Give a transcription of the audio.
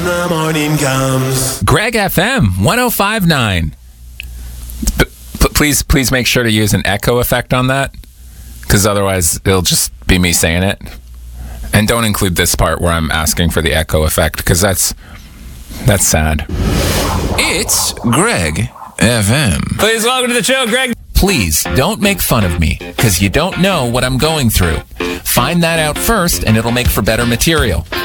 The morning comes. Greg FM 1059. Please make sure to use an echo effect on that, because otherwise it'll just be me saying it. And don't include this part where I'm asking for the echo effect, because that's sad. It's Greg FM. Please welcome to the show, Greg. Please don't make fun of me, because you don't know what I'm going through. Find that out first, and it'll make for better material.